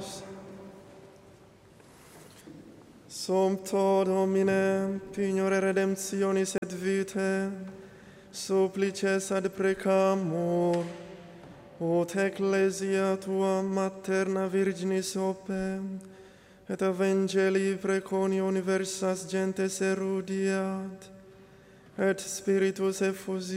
Deus. Sumpto Domine, Pignore redemptionis et vitae, supplices ad precamur, ut ecclesia tua materna virginis ope, et evangelii preconio universas gentes erudiat, et spiritus effusi